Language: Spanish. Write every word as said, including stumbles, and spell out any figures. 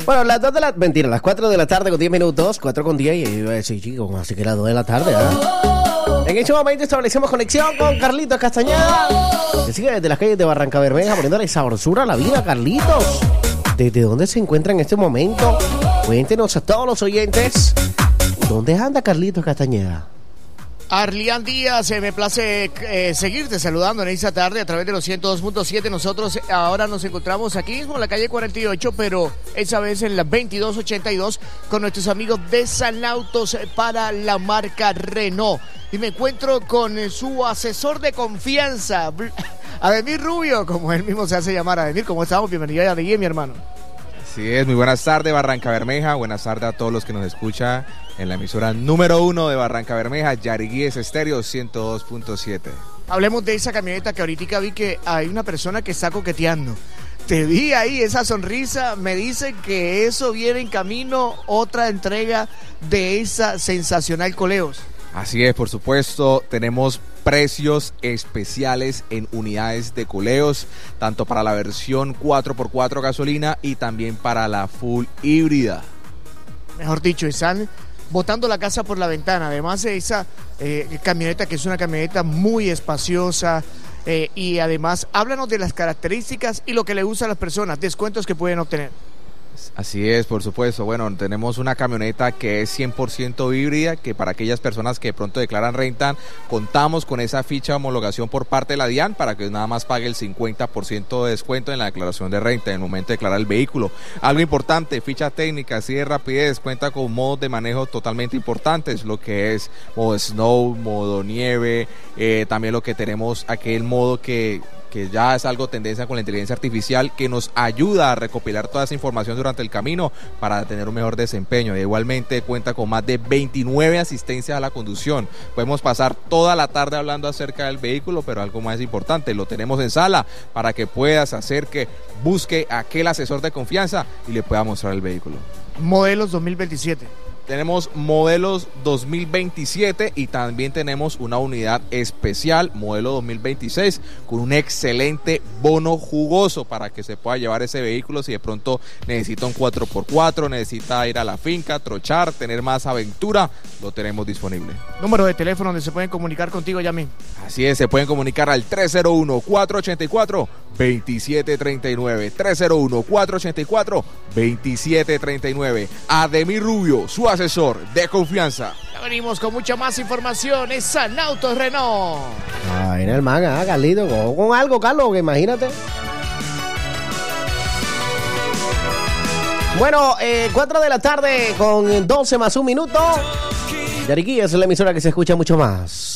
Bueno, las dos de la... Mentira, las cuatro de la tarde con diez minutos. cuatro con diez y iba a decir, chicos, así que las dos de la tarde, ¿eh? En este momento establecemos conexión con Carlitos Castañeda, que sigue desde las calles de Barrancabermeja poniéndole sabrosura a la vida, Carlitos. ¿Desde dónde se encuentra en este momento? Cuéntenos a todos los oyentes. ¿Dónde anda Carlitos Castañeda? Arlian Díaz, eh, me place eh, seguirte saludando en esta tarde a través de los ciento dos punto siete. Nosotros ahora nos encontramos aquí mismo en la calle cuarenta y ocho, pero esa vez en la veintidós ochenta y dos con nuestros amigos de Sanautos para la marca Renault. Y me encuentro con eh, su asesor de confianza, Ademir Rubio, como él mismo se hace llamar. Ademir, ¿cómo estamos? Bienvenido a Yarigui, mi hermano. Así es, muy buenas tardes Barrancabermeja, buenas tardes a todos los que nos escuchan en la emisora número uno de Barrancabermeja, Yarigui Estéreo ciento dos punto siete. Hablemos de esa camioneta que ahorita vi que hay una persona que está coqueteando. Te vi ahí, esa sonrisa, me dice que eso viene en camino, otra entrega de esa sensacional Coleos. Así es, por supuesto, tenemos precios especiales en unidades de Coleos, tanto para la versión cuatro por cuatro gasolina y también para la full híbrida. Mejor dicho, están botando la casa por la ventana, además de esa eh, camioneta que es una camioneta muy espaciosa eh, y además háblanos de las características y lo que le gusta a las personas, descuentos que pueden obtener. Así es, por supuesto. Bueno, tenemos una camioneta que es cien por ciento híbrida, que para aquellas personas que de pronto declaran renta, contamos con esa ficha de homologación por parte de la DIAN para que nada más pague el cincuenta por ciento de descuento en la declaración de renta en el momento de declarar el vehículo. Algo importante, ficha técnica, así de rapidez, cuenta con modos de manejo totalmente importantes, lo que es modo snow, modo nieve, eh, también lo que tenemos aquel modo que... que ya es algo tendencia con la inteligencia artificial que nos ayuda a recopilar toda esa información durante el camino para tener un mejor desempeño. E igualmente cuenta con más de veintinueve asistencias a la conducción. Podemos pasar toda la tarde hablando acerca del vehículo, pero algo más importante, lo tenemos en sala para que puedas hacer que busque a aquel asesor de confianza y le pueda mostrar el vehículo. Modelos dos mil veintisiete. Tenemos modelos dos mil veintisiete y también tenemos una unidad especial, modelo dos mil veintiséis, con un excelente bono jugoso para que se pueda llevar ese vehículo si de pronto necesita un cuatro por cuatro, necesita ir a la finca, trochar, tener más aventura, lo tenemos disponible. Número de teléfono donde se pueden comunicar contigo ya mismo. Así es, se pueden comunicar al tres cero uno, cuatro ocho cuatro, dos siete tres nueve, tres cero uno, cuatro ocho cuatro, dos siete tres nueve. Ademir Rubio, su asesor de confianza. Ya venimos con mucha más información. Es Sanautos Renault. Ay, en el manga, ah, Carlito, con, con algo, Carlos, que imagínate. Bueno, eh, cuatro de la tarde con doce más un minuto. Yarigui es la emisora que se escucha mucho más.